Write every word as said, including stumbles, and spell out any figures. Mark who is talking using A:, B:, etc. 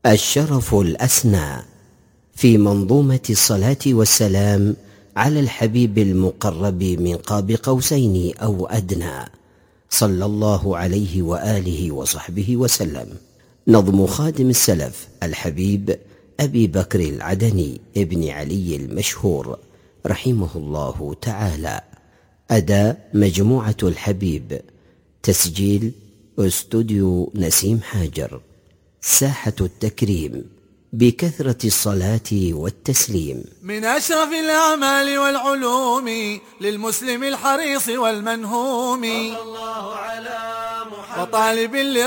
A: الشرف الأسنى في منظومة الصلاة والسلام على الحبيب المقرب من قاب قوسين أو أدنى، صلى الله عليه وآله وصحبه وسلم. نظم خادم السلف الحبيب أبي بكر العدني ابن علي المشهور رحمه الله تعالى. أداء مجموعة الحبيب. تسجيل استوديو نسيم حاجر. ساحة التكريم بكثرة الصلاة والتسليم.
B: من أشرف الأعمال والعلوم للمسلم الحريص والمنهوم، صلى الله على محمد وطالب